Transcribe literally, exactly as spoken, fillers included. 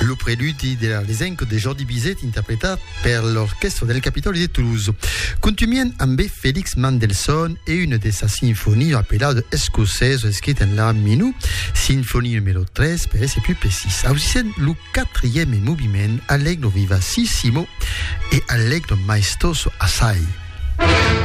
Le preludio dell'elenco di Jordi Bizet interpretato per l'orchestra del Capitolo di Toulouse. Continuiamo amb Félix Mendelssohn e una de sa sinfonie appelata escocese scritta en l'an minut, sinfonie numéro treize per essere più precisa. Ausissem le quatrième mouvement allegro vivacissimo e allegro maestoso assai.